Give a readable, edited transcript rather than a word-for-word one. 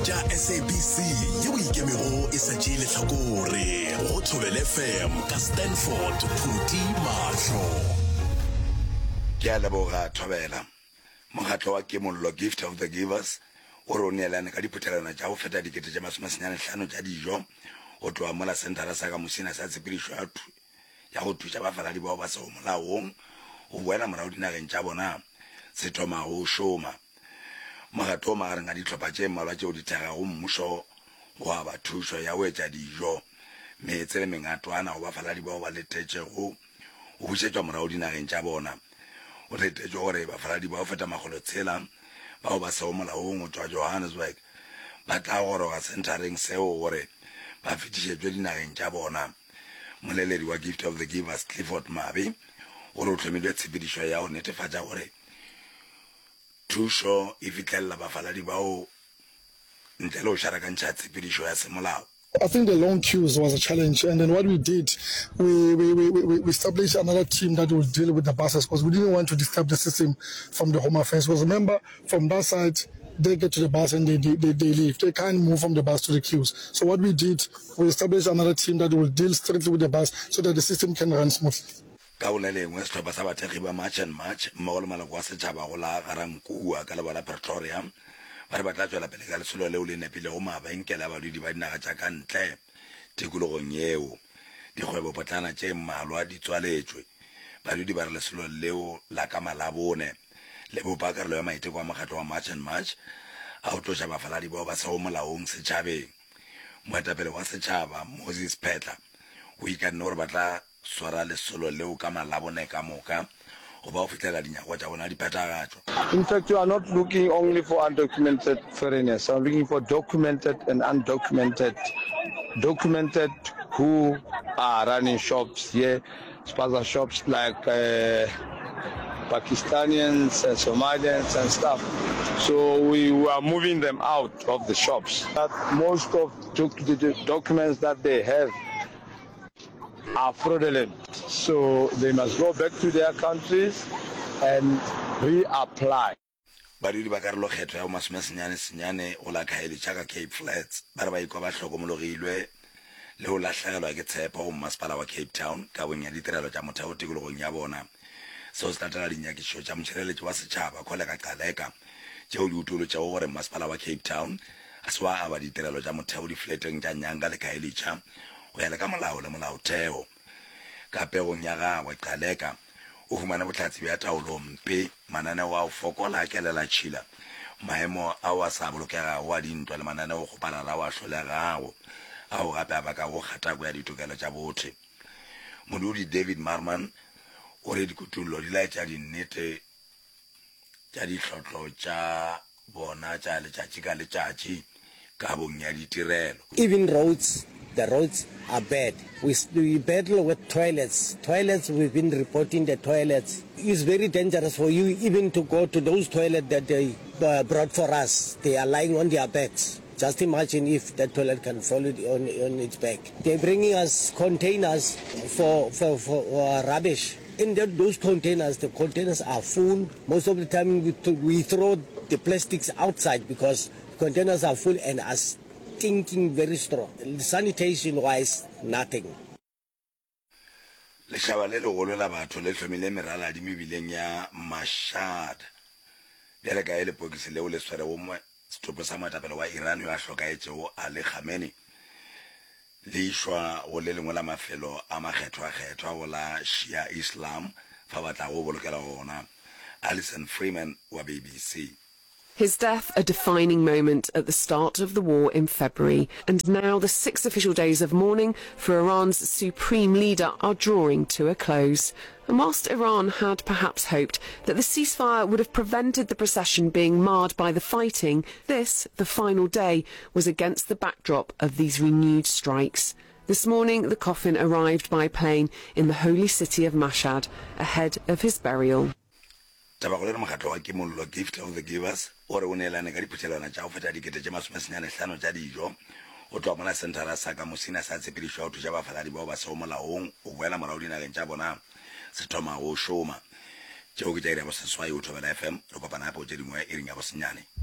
tja SABC ye o ikemego e sa tšee lehlakore go Thobela FM ka Stanford Phuti Mahlo. Ke a leboga Thobela. Mokgatlo wa Kimollo Gift of the Givers o re o neelane ka diphuthelwana tša go feta 5,5 tša dijo go tloa mola sentara sa ka Mosina sa tshepedišo ya go thuša bafaladi bao ba sego molaong go boela morago dinageng tša bona se thoma go šoma. Mokgatlo o magareng a dihlopha tše mmalwa tšeo di thagago mmušo go aba thušo ya go etša dijo, meetse le mengatwana go bafaladi bao ba letetšego go bušetšwa morago dinageng tša bona. O letetšwe gore bafaladi bao feta 600 bao ba sego molaong go tšwa Johannesburg ba tla goroga sentareng seo gore ba fetišetšwe dinageng tša bona. Moleledi wa Gift of the Givers Clifford Mabe o re o tlhomilwe tshepedišo ya go netefatša gore thušo e fitlhelela bafaladi bao ntle le go šarakantšha tshepedišo ya semolao. I think the long queues was a challenge, and then what we did, we established another team that will deal with the buses because we didn't want to disturb the system from the Home Affairs. Because remember, from that side, they get to the bus and they leave. They can't move from the bus to the queues. So what we did, we established another team that will deal strictly with the bus so that the system can run smoothly. Ka o le lengwe setlhopha sa bathegi ba March and March mmogo le maloko a setšhaba go la Garankuwa ka leboa la Pretoria ba re ba tla tswela pele ka lesolo leo le nepilego mabenkele a badudi ba dinaga tša ka ntle tikologong yeo. Dikgwebo potlana tše mmalwa di tswaletšwe. Badudi ba re lesolo leo la ka Malabone le bopa karolo ya maiteko a mokgatlo wa March and March a go tloša bafaladi bao ba sego molaong setšhabeng. Moetapele wa setšhaba Moses Petla o ikanne gore ba tla swara lesolo leo ka Malabone ka moka go ba go fitlela dinyago tša bona di phethagatšwa. In fact, you are not looking only for undocumented foreigners. I'm looking for documented and undocumented. Documented who are running shops here, spaza shops like Pakistanians and Somalians and stuff. So we are moving them out of the shops. But most of the documents that they have are fraudulent. So they must go back to their countries and reapply. Badudi ba karolo kgetho ya go masomesenyane go la Khayelitsha ka Cape Flats ba re ba ikwa ba hlokomologilwe le go latlhegelwa ke tshepo go mmasepala wa Cape Town ka bong ya ditirelo tša motheo tikologong ya bona. Seo se latela dinyakišo tša motšhireletši wa setšhaba Kholeka Qaleka tšeo di utolotšago gore mmasepala wa Cape Town a se wa aba ditirelo tša motheo difleteng tša Nyanga le Khayelitsha go ya le ka molao le molaotheo. Ka pegong ya gagwe Qaleka o humana bohlatsi bja taolo mpe mananeo a go fokola a kelela tšhila maemo a o a sa bolokegago a dintwa le mananeo go palara o a hlolegago a go gape a baka go kgatako ya ditokelo tša botho. Modudi David Marman o re dikutullo di laetša dinnete tša dihlotlo tša bona tša letšatši ka letšatši ka bong ya ditirelo. Even the roads are bad. We battle with toilets. We've been reporting the toilets. It's very dangerous for you even to go to those toilets that they brought for us. They are lying on their backs. Just imagine if that toilet can fall on its back. They're bringing us containers for rubbish. In those containers, the containers are full. Most of the time we throw the plastics outside because the containers are full and are stinking very strong. Sanitation-wise, nothing. Lešhaba le legolo la batho le hlomile merala di mebileng ya Mashhad. Bjale ka e lepokisi leo le swere go setopo sa moetapele wa Iran yo a hlokaetšego Ali Khamenei le išwa go le lengwe la mafelo a makgethwa go la Shia Islam fa ba tla go bolokela gona. Alison Freeman wa BBC. His death a defining moment at the start of the war in February, and now the 6 official days of mourning for Iran's supreme leader are drawing to a close. And whilst Iran had perhaps hoped that the ceasefire would have prevented the procession being marred by the fighting, this, the final day, was against the backdrop of these renewed strikes. This morning the coffin arrived by plane in the holy city of Mashhad ahead of his burial. Tabagole mokgatlo wa Kimollo Gift of the Givers o re o neelane ka diphuthelwana tša go feta 5,5 tša dijo o tloa mona sentara sa ka Mosina sa tshepedišo ya go thuša bafaladi bao ba sego molaong o boela morago dinageng tša bona se thoma go šoma tšeo ke tša iri ya boseswai o Thobela FM re kopana gape o tše dingwe e ring ya bosenyane.